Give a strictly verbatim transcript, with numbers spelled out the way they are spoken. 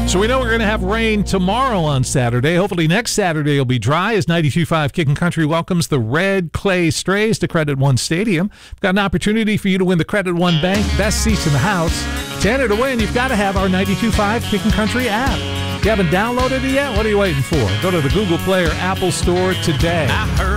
So we know we're going to have rain tomorrow on Saturday. Hopefully next Saturday will be dry as ninety-two point five Kickin' Country welcomes the Red Clay Strays to Credit One Stadium. We've got an opportunity for you to win the Credit One Bank Best Seats in the House. To enter to win, you've got to have our ninety-two point five Kickin' Country app. If you haven't downloaded it yet, what are you waiting for? Go to the Google Play or Apple Store today.